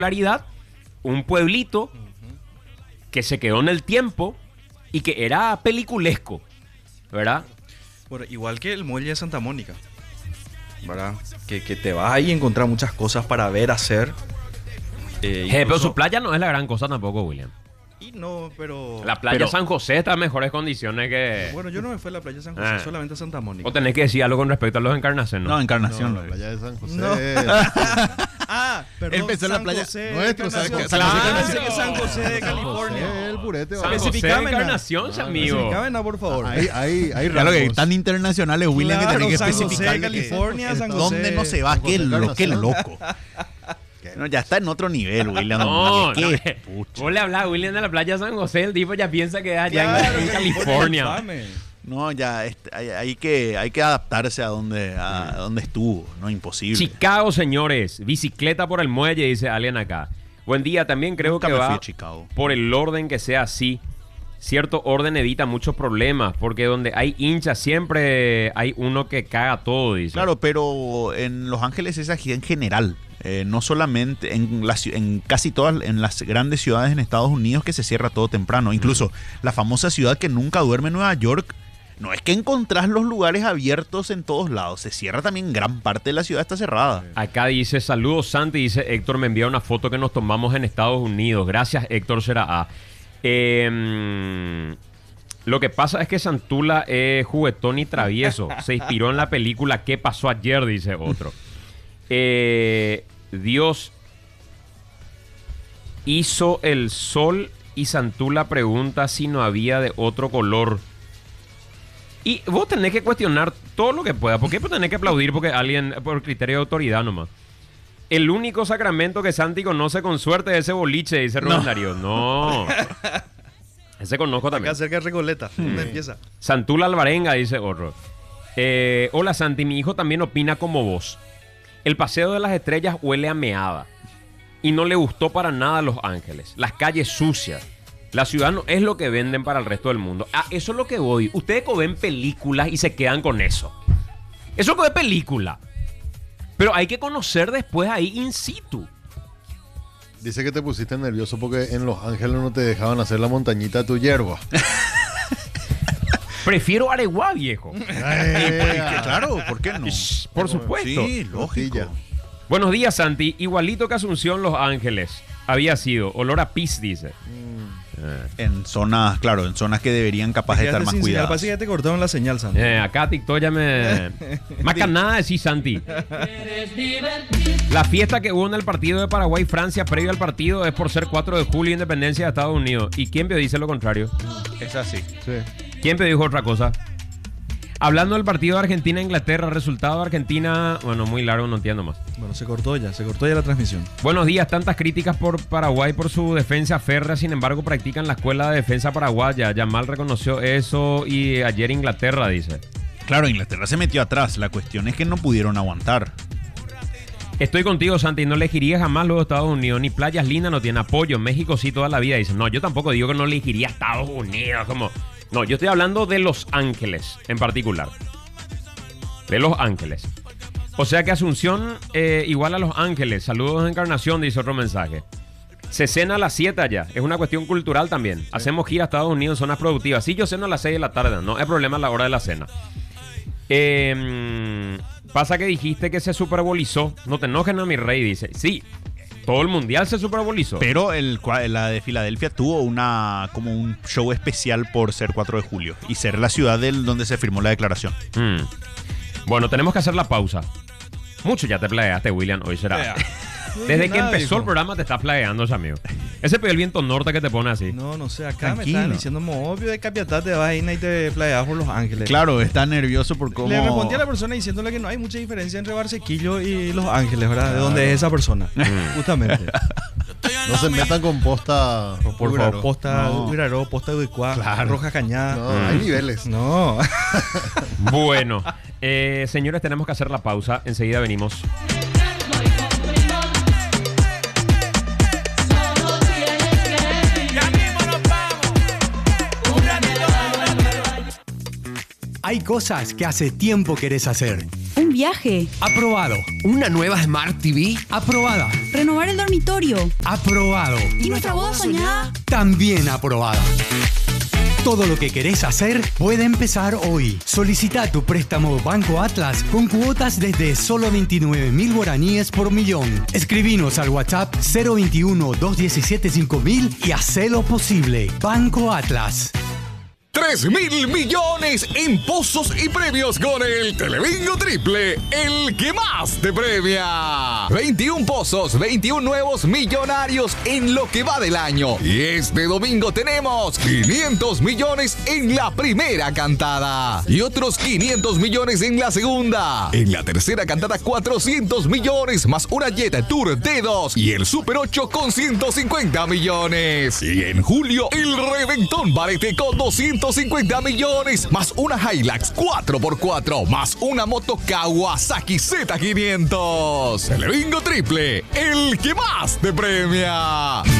claridad, un pueblito que se quedó en el tiempo y que era peliculesco, ¿verdad? Bueno, igual que el muelle de Santa Mónica, ¿verdad? Que te vas ahí y encontrar muchas cosas para ver, hacer. Pero su playa no es la gran cosa tampoco, William. Y no, pero... La playa San José está en mejores condiciones que... Bueno, yo no me fui a la playa de San José, solamente a Santa Mónica. ¿O tenés que decir algo con respecto a los Encarnación? No, Encarnación. No, la playa de San José. No. Perdón. Él pensó en la San playa José, nuestro, ¿sabes qué? San José de California. El purete. San José Especificame, Encarnación, amigo. Especificame, por favor. Hay Claro que rangos. tan internacionales, William, Claro, que tenés que San José, especificar California, San José. dónde no se va. San Qué José, loco. No, ya está en otro nivel, William. No, ¿Qué? vos le hablás a William de la playa de San José, el tipo ya piensa que es allá en California. No, ya hay que adaptarse a donde estuvo, no imposible. Chicago, señores, bicicleta por el muelle, dice alguien acá. Buen día, también creo Nunca que me fui va a Chicago. por el orden que sea así. Cierto orden evita muchos problemas, porque donde hay hinchas siempre hay uno que caga todo, dice. Claro, pero en Los Ángeles es así en general. No solamente en casi todas en las grandes ciudades en Estados Unidos que se cierra todo temprano. Incluso la famosa ciudad que nunca duerme, Nueva York, no es que encontrás los lugares abiertos en todos lados. Se cierra también, gran parte de la ciudad está cerrada. Acá dice, saludos Santi, dice Héctor, me envía una foto que nos tomamos en Estados Unidos. Gracias, Héctor, será A. Lo que pasa es que Santula es juguetón y travieso. Se inspiró en la película ¿Qué pasó ayer?, dice otro. Dios hizo el sol y Santula pregunta si no había de otro color. Y vos tenés que cuestionar todo lo que puedas. ¿Por qué vos tenés que aplaudir porque alguien, por criterio de autoridad nomás? El único sacramento que Santi conoce con suerte es ese boliche, dice Rubén Darío. No. Ese conozco también. Acá cerca de Recoleta. ¿Dónde empieza? Santula Alvarenga, dice otro. Hola Santi, mi hijo también opina como vos. El paseo de las estrellas huele a meada. Y no le gustó para nada a Los Ángeles. Las calles sucias. La ciudad no es lo que venden para el resto del mundo. Eso es lo que voy. Ustedes ven películas y se quedan con eso. Eso es película. Pero hay que conocer después ahí in situ. Dice que te pusiste nervioso porque en Los Ángeles no te dejaban hacer la montañita de tu hierba. Prefiero Areguá, viejo. Claro, ¿por qué no? Por supuesto. Sí, lógico. Buenos días, Santi. Igualito que Asunción, Los Ángeles. Había sido. Olor a pis, dice. En zonas, claro, en zonas que deberían capaz de estar más cuidadas. Parece que ya te cortaron la señal, Santi. Acá TikTok ya me... Más que nada decís, Santi. La fiesta que hubo en el partido de Paraguay-Francia previo al partido es por ser 4 de julio, independencia de Estados Unidos. ¿Y quién dice lo contrario? Es así. Sí. ¿Quién dijo otra cosa? Hablando del partido de Argentina-Inglaterra, resultado de Argentina... Bueno, muy largo, no entiendo más. Bueno, se cortó ya la transmisión. Buenos días, tantas críticas por Paraguay por su defensa férrea, sin embargo practican la escuela de defensa paraguaya. Yamal reconoció eso y ayer Inglaterra, dice. Claro, Inglaterra se metió atrás, la cuestión es que no pudieron aguantar. Estoy contigo, Santi, no elegiría jamás los Estados Unidos, ni playas lindas, no tiene apoyo, México sí toda la vida, dice. No, yo tampoco digo que no elegiría Estados Unidos, como... No, yo estoy hablando de Los Ángeles en particular. De Los Ángeles. O sea que Asunción igual a Los Ángeles. Saludos de Encarnación, dice otro mensaje. Se cena a las 7 allá. Es una cuestión cultural también. Sí. Hacemos gira a Estados Unidos en zonas productivas. Sí, yo ceno a las 6 de la tarde. No es problema a la hora de la cena. Pasa que dijiste que se superbolizó. No te enojes, no, mi rey, dice. Sí. Todo el mundial se superbolizó. Pero la de Filadelfia tuvo como un show especial por ser 4 de julio y ser la ciudad donde se firmó la declaración. Bueno, tenemos que hacer la pausa. Mucho ya te plagueaste, William. Hoy será. Desde que empezó el programa te estás plagueando, amigo. Ese el viento norte que te pone así. No sé, acá tranquilo. Me están diciendo obvio de Capiatá te vas a ir y te plagueas por Los Ángeles. Claro, está nervioso por cómo... Le respondí a la persona diciéndole que no hay mucha diferencia entre Barsequillo y Los Ángeles, ¿verdad? De dónde es esa persona. Justamente. No se metan con posta... Por favor, posta Uraró, posta Uicuá, Roja Cañada. No, hay niveles. No. Bueno, señores, tenemos que hacer la pausa. Enseguida venimos. Hay cosas que hace tiempo querés hacer. Un un viaje. Aprobado. ¿Una nueva Smart TV? Aprobada. Renovar el dormitorio. Aprobado. ¿Y nuestra boda soñada? También aprobada. Todo lo que querés hacer puede empezar hoy. Solicita tu préstamo Banco Atlas con cuotas desde solo 29.000 guaraníes por millón. Escribinos al WhatsApp 021-217-5000 y hacelo posible. Banco Atlas. 3.000 millones en pozos y premios con el Telebingo Triple, el que más te premia. 21 pozos, 21 nuevos millonarios en lo que va del año. Y este domingo tenemos 500 millones en la primera cantada y otros 500 millones en la segunda. En la tercera cantada 400 millones más una Jet Tour D2 y el Super 8 con 150 millones. Y en julio el Reventón Barete con 250 millones, más una Hilux 4x4, más una moto Kawasaki Z500. Telebingo Triple, el que más te premia.